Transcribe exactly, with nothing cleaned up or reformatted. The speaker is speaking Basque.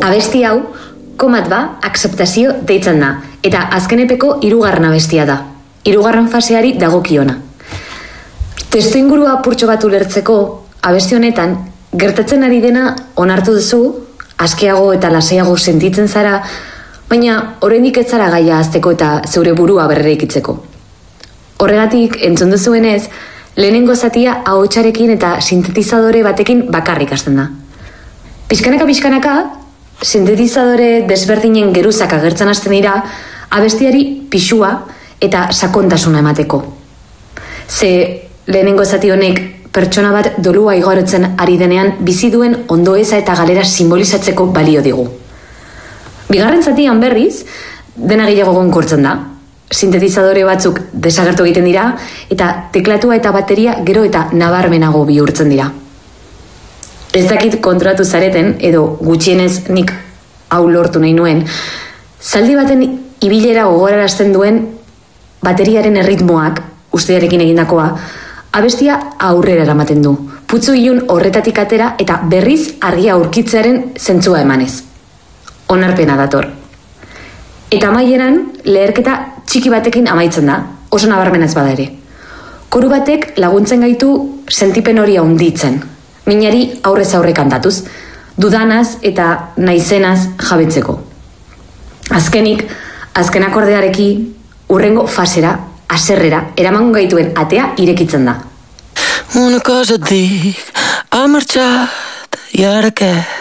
Abesti hau, komat ba, akzeptazio deitzen da, eta azkenepeko hirugarren abestia da, hirugarren faseari dagokiona. Testu ingurua apurtxo bat ulertzeko, abesti honetan, gertatzen ari dena onartu duzu, askeago eta lasaiago sentitzen zara, baina oraindik ez zara gaia azteko eta zeure burua berreraikitzeko. Horregatik, entzun duzuenez, lehenengo zatia ahotsarekin eta sintetizadore batekin bakarrik hasten da. Pixkanaka-pixkanaka, sintetizadore desberdinen geruzak agertzen hasten dira, abestiari pisua eta sakontasuna emateko. Ze lehenengo zati honek pertsona bat dolua igoretzen ari denean bizi duen ondoeza eta galera simbolizatzeko balio digu. Bigarren zatian berriz, dena gehiago gonkortzen da. Sintetizadore batzuk desagertu egiten dira eta teklatua eta bateria gero eta nabarmenago bihurtzen dira. Ez dakit kontratu zareten, edo gutxienez nik hau lortu nahi nuen, zaldi baten ibilera gogorarazten duen bateriaren erritmoak, ustearekin egindakoa, abestia aurrera eramaten du. Putzu ilun horretatik atera eta berriz argia aurkitzearen zentzua emanez. Onarpena dator. Eta amaieran, leherketa txiki batekin amaitzen da, oso nabarmenaz bada ere. Koru batek laguntzen gaitu sentipen hori handitzen, minari aurrez aurre kantatuz, dudanaz eta naizenaz jabetzeko. Azkenik, azken akordeareki, urrengo fasera, haserrera, eramango gaituen atea irekitzen da. Una cosa et dic, ha marxat, i ara què?